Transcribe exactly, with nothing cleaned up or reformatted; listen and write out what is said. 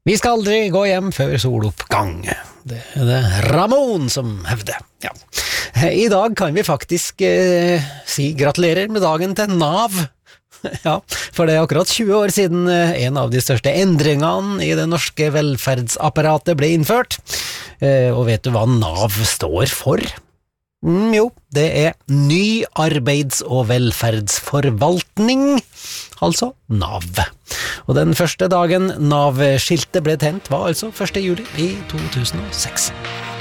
Vi skal aldri gå hjem før soloppgang. Det er det Ramon som hevder. Ja. I dag kan vi faktisk eh, si gratulerer med dagen til Nav. Ja, for det er akkurat tjue år siden en av de største endringene i det norske velferdsapparatet ble innført. Eh, og vet du hva Nav står for? Mm, jo, det er Ny arbeids- og velferdsforvaltning, altså Nav. Og den første dagen Nav-skiltet ble tent var altså første juli i to tusen og seks.